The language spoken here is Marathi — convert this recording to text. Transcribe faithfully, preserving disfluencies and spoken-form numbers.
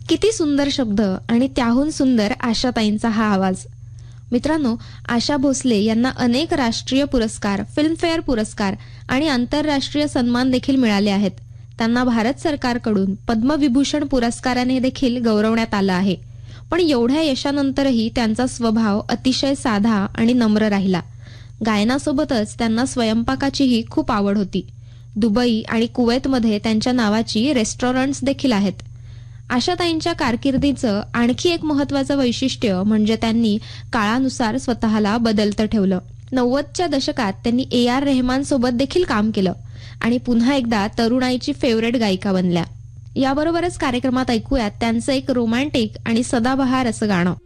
किती सुंदर शब्द आणि त्याहून सुंदर आशाताईंचा हा आवाज. मित्रांनो, आशा भोसले यांना अनेक राष्ट्रीय पुरस्कार, फिल्मफेअर पुरस्कार आणि आंतरराष्ट्रीय सन्मान देखील मिळाले आहेत. त्यांना भारत सरकारकडून पद्मविभूषण पुरस्काराने देखील गौरवण्यात आलं आहे. पण एवढ्या यशानंतरही त्यांचा स्वभाव अतिशय साधा आणि नम्र राहिला. गायनासोबतच त्यांना स्वयंपाकाचीही खूप आवड होती. दुबई आणि कुवेतमध्ये त्यांच्या नावाची रेस्टॉरंट्स देखील आहेत. आशाताईंच्या कारकिर्दीचं आणखी एक महत्त्वाचं वैशिष्ट्य म्हणजे त्यांनी काळानुसार स्वतःला बदलतं ठेवलं. नव्वदच्या दशकात त्यांनी ए आर रेहमान सोबत देखील काम केलं आणि पुन्हा एकदा तरुणाईची फेवरेट गायिका बनल्या. याबरोबरच कार्यक्रमात ऐकूयात त्यांचं एक रोमॅन्टिक आणि सदाबहार असं गाणं.